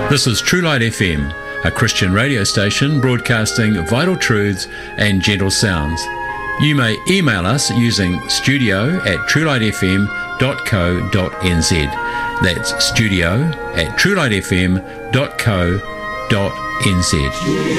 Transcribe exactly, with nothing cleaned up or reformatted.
This is True Light F M, a Christian radio station broadcasting vital truths and gentle sounds. You may email us using studio at truelightfm dot co dot n z. That's studio at truelightfm dot co dot n z.